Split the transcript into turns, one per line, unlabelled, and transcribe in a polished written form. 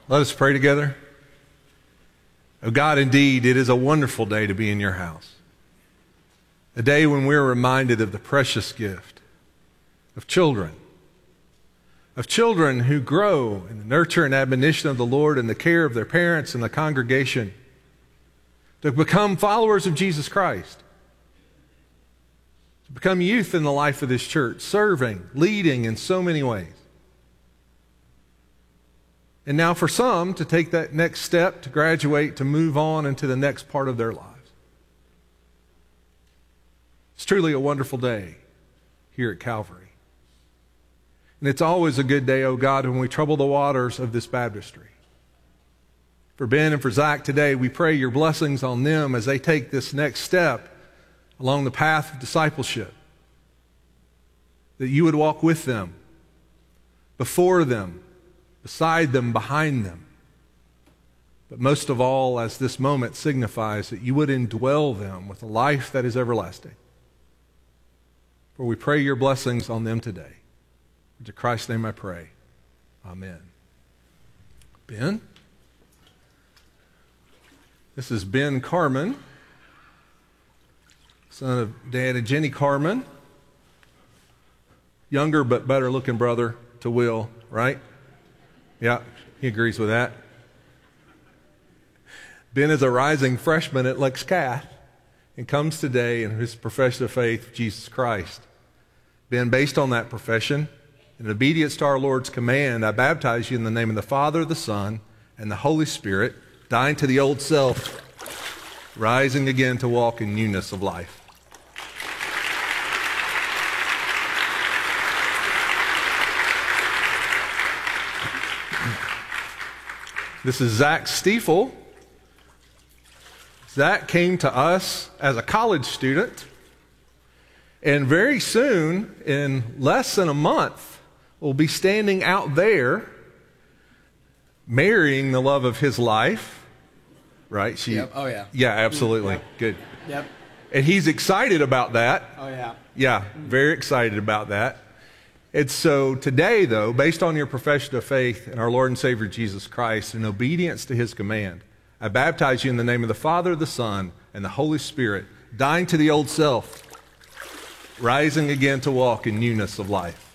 Let us pray together. Oh God, indeed, it is a wonderful day to be in your house. A day when we're reminded of the precious gift of children who grow in the nurture and admonition of the Lord and the care of their parents and the congregation to become followers of Jesus Christ, to become youth in the life of this church, serving, leading in so many ways. And now for some to take that next step, to graduate, to move on into the next part of their lives. It's truly a wonderful day here at Calvary. And it's always a good day, oh God, when we trouble the waters of this baptistry. For Ben and for Zach today, we pray your blessings on them as they take this next step along the path of discipleship. That you would walk with them, before them, beside them, behind them. But most of all, as this moment signifies, that you would indwell them with a life that is everlasting. For we pray your blessings on them today. In Christ's name I pray. Amen. Ben? This is Ben Carman, son of Dan and Jenny Carman. Younger but better looking brother to Will, right? Yeah, he agrees with that. Ben is a rising freshman at Lex Cath and comes today in his profession of faith, Jesus Christ. Ben, based on that profession, in obedience to our Lord's command, I baptize you in the name of the Father, the Son, and the Holy Spirit, dying to the old self, rising again to walk in newness of life. This is Zach Stiefel. Zach came to us as a college student, and very soon, in less than a month, will be standing out there marrying the love of his life. Right?
Yep. Oh, yeah.
Yeah, absolutely.
Yep.
Good.
Yep.
And he's excited about that.
Oh, yeah.
Yeah, very excited about that. And so today, though, based on your profession of faith in our Lord and Savior Jesus Christ, in obedience to his command, I baptize you in the name of the Father, the Son, and the Holy Spirit, dying to the old self, rising again to walk in newness of life.